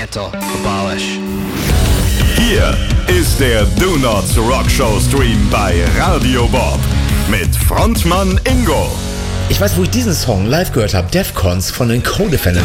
Dismantle, abolish. Hier ist der Do Not Rock Show Stream bei Radio Bob mit Frontmann Ingo. Ich weiß, wo ich diesen Song live gehört habe. Defcons von den Co-Defenders.